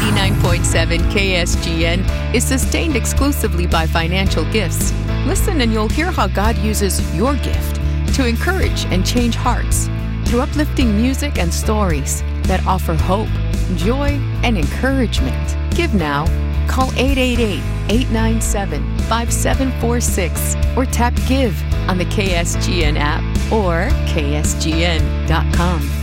89.7 KSGN is sustained exclusively by financial gifts. Listen and you'll hear how God uses your gift to encourage and change hearts through uplifting music and stories that offer hope, joy, and encouragement. Give now. Call 888-897-5746 or tap Give on the KSGN app or ksgn.com.